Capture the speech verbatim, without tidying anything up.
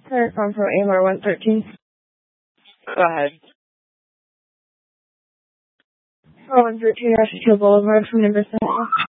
Clear from from A M R one thirteen. Go ahead. one thirteen Rushville Boulevard from number seven.